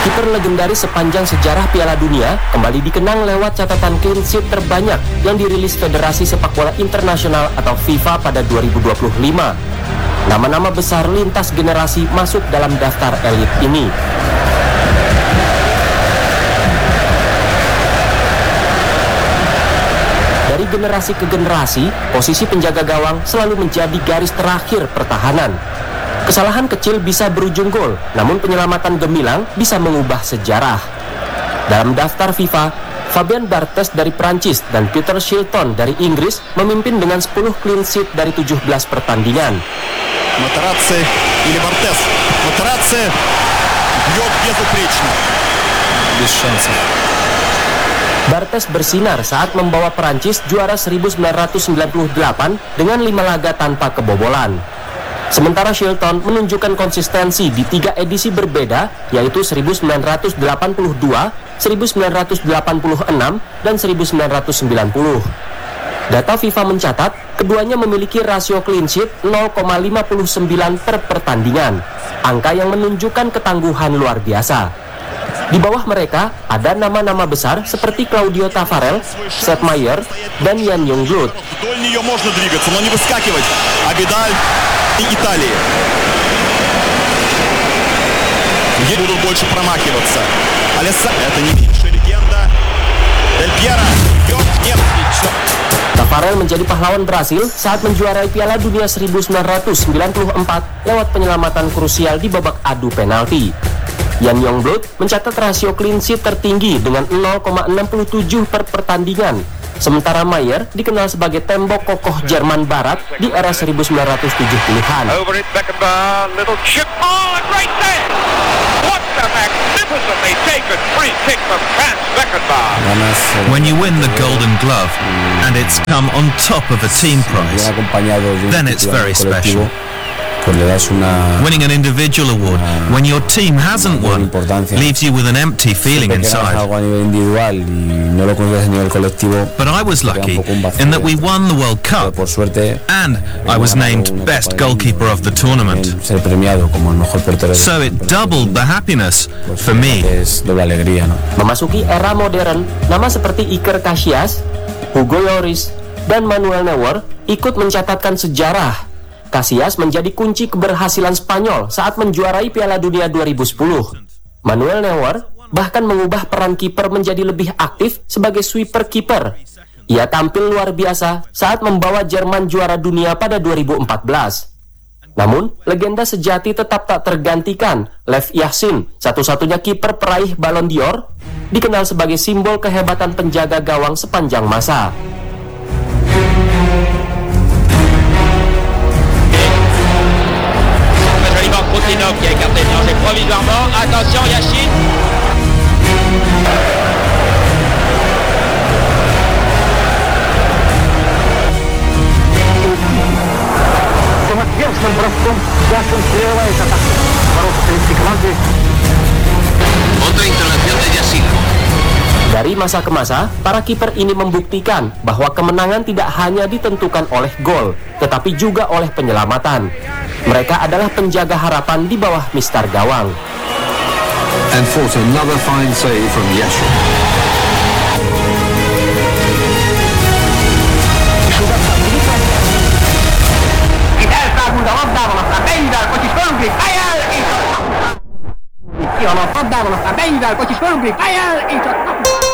Kiper legendaris sepanjang sejarah Piala Dunia kembali dikenang lewat catatan clean sheet terbanyak yang dirilis Federasi Sepak Bola Internasional atau FIFA pada 2025. Nama-nama besar lintas generasi masuk dalam daftar elit ini. Dari generasi ke generasi, posisi penjaga gawang selalu menjadi garis terakhir pertahanan. Kesalahan kecil bisa berujung gol, namun penyelamatan gemilang bisa mengubah sejarah. Dalam daftar FIFA, Fabien Barthez dari Prancis dan Peter Shilton dari Inggris memimpin dengan 10 clean sheet dari 17 pertandingan. Materazzi или Barthez. Materazzi бьет безупречно. Без шансов. Barthez bersinar saat membawa Prancis juara 1998 dengan 5 laga tanpa kebobolan. Sementara Shilton menunjukkan konsistensi di 3 edisi berbeda, yaitu 1982, 1986, dan 1990. Data FIFA mencatat, keduanya memiliki rasio clean sheet 0,59 per pertandingan, angka yang menunjukkan ketangguhan luar biasa. Di bawah mereka, ada nama-nama besar seperti Claudio Taffarel, Sepp Maier, dan Jan Jongbloed. Италии. Где будут больше промахиваться? Это не меньшая легенда. Дель Пьеро. Нет. Taffarel menjadi pahlawan Brasil saat menjuarai Piala Dunia 1994 lewat penyelamatan krusial di babak adu penalti. Jan Jongbloed mencatat rasio clean sheet tertinggi dengan 0,67 per pertandingan. Sementara Maier dikenal sebagai tembok kokoh Jerman Barat di era 1970-an. When you win the Golden Glove and it's come on top of a team prize, then it's very special. Winning an individual award when your team hasn't won leaves you with an empty feeling inside. But I was lucky in that we won the World Cup and I was named best goalkeeper of the tournament. So it doubled the happiness for me. Memasuki era modern, nama seperti Iker Casillas, Hugo Lloris, dan Manuel Neuer ikut mencatatkan sejarah. Casillas menjadi kunci keberhasilan Spanyol saat menjuarai Piala Dunia 2010. Manuel Neuer bahkan mengubah peran kiper menjadi lebih aktif sebagai sweeper kiper. Ia tampil luar biasa saat membawa Jerman juara dunia pada 2014. Namun, legenda sejati tetap tak tergantikan. Lev Yashin, satu-satunya kiper peraih Ballon d'Or, dikenal sebagai simbol kehebatan penjaga gawang sepanjang masa. Coutinho qui a écarté le danger provisoirement. Attention, Yashin. Самоотверженным броском Яшин прерывает атаку ворота советской команды. Otra intervención de Yashin. Dari masa ke masa, para kiper ini membuktikan bahwa kemenangan tidak hanya ditentukan oleh gol, tetapi juga oleh penyelamatan. Mereka adalah penjaga harapan di bawah mistar gawang. And fought another fine save from Yashin. Fire!